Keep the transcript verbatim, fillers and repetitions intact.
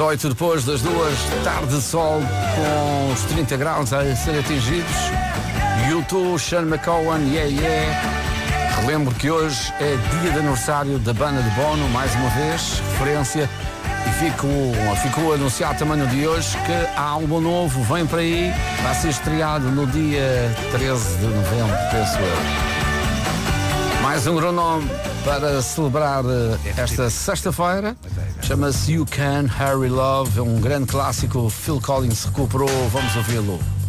dezoito depois das duas, tarde de sol com os trinta graus a ser atingidos. U dois, Sean McCowan, yeah, yeah. Relembro que hoje é dia de aniversário da banda de Bono, mais uma vez, referência. E ficou, ficou anunciado também no dia de hoje que há álbum novo, vem para aí, vai ser estreado no dia treze de novembro, penso eu. Mais um grande nome para celebrar esta sexta-feira, chama-se You Can Hurry Love, é um grande clássico, Phil Collins recuperou, vamos ouvi-lo.